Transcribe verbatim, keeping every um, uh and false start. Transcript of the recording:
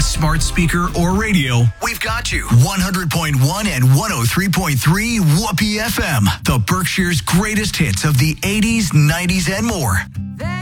smart speaker or radio, we've got you. one hundred point one and one oh three point three Whoopee F M. The Berkshire's greatest hits of the eighties, nineties, and more.